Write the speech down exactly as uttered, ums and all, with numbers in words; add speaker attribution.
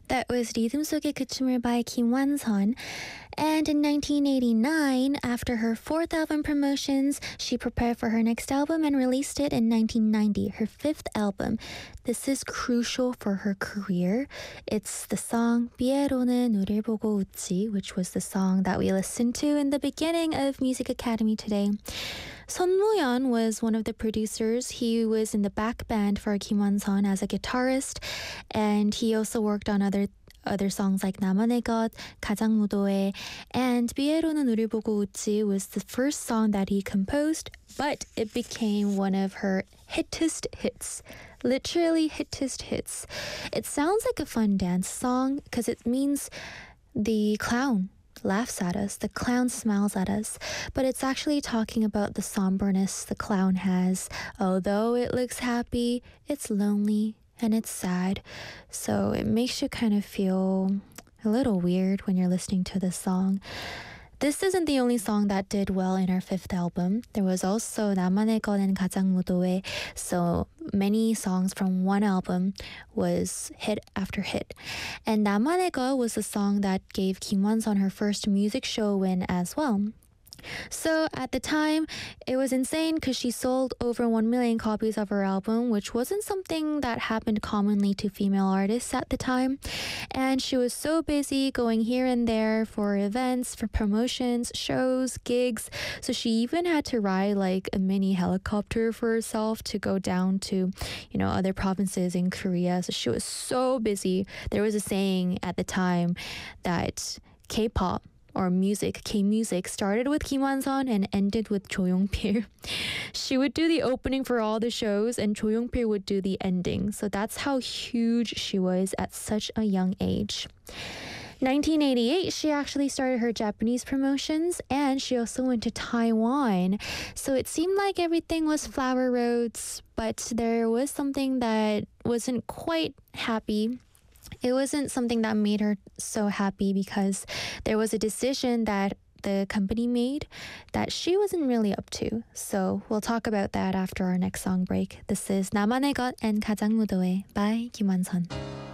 Speaker 1: That was 리듬 속의 그 춤을 by 김완선. And in nineteen eighty-nine, after her fourth album promotions, she prepared for her next album and released it in nineteen ninety, her fifth album. This is crucial for her career. It's the song 비에로는 우릴 보고 웃지, which was the song that we listened to in the beginning of Music Academy today. Son Woo-yeon was one of the producers. He was in the back band for Kim Won-son as a guitarist, and he also worked on other other songs like 나만의 것, 가장 무도회, and 비에로는 우릴 보고 웃지 was the first song that he composed, but it became one of her hittest hits. Literally hittest hits. It sounds like a fun dance song because it means the clown laughs at us, the clown smiles at us, but it's actually talking about the somberness the clown has. Although it looks happy, it's lonely and it's sad. So it makes you kind of feel a little weird when you're listening to this song. This isn't the only song that did well in her fifth album. There was also 나만의 것 and 가장 무도회. So many songs from one album was hit after hit. And 나만의 것 was the song that gave Kim Won-son her first music show win as well. So at the time, it was insane because she sold over one million copies of her album, which wasn't something that happened commonly to female artists at the time. And she was so busy going here and there for events, for promotions, shows, gigs. So she even had to ride like a mini helicopter for herself to go down to, you know, other provinces in Korea. So she was so busy. There was a saying at the time that K-pop or music, K-music, started with Kim Won-son and ended with Cho Yong-pil. She would do the opening for all the shows and Cho Yong-pil would do the ending. So that's how huge she was at such a young age. nineteen eighty-eight, she actually started her Japanese promotions and she also went to Taiwan. So it seemed like everything was flower roads, but there was something that wasn't quite happy. It wasn't something that made her so happy because there was a decision that the company made that she wasn't really up to. So we'll talk about that after our next song break. This is 나만의 것 and 가장 무도회 by Kim Won-son.